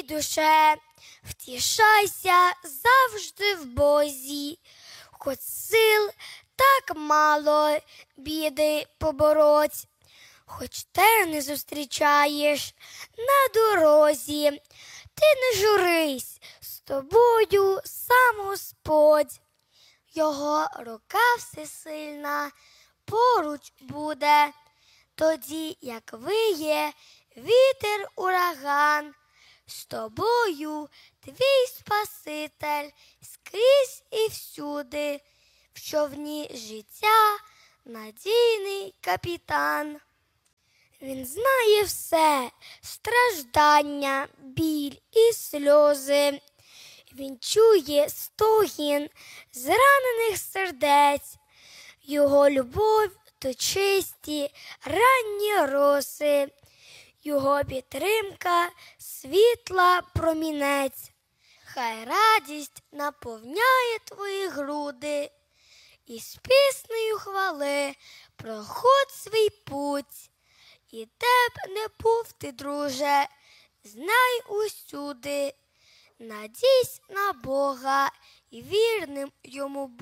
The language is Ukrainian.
душе, втішайся завжди в Бозі, хоч сил так мало біди побороть, хоч терни зустрічаєш на дорозі, ти не журись, з тобою сам Господь. Його рука всесильна поруч буде, тоді, як виє вітер ураган, з тобою твій Спаситель скрізь і всюди, в човні життя надійний капітан. Він знає все, страждання, біль і сльози. Він чує стогін зранених сердець. Його любов то чисті ранні роси, його підтримка світла промінець. Хай радість наповняє твої груди, і з піснею хвали проходь свій путь. І де б не був ти, друже, знай усюди, надійсь на Бога і вірним йому будь.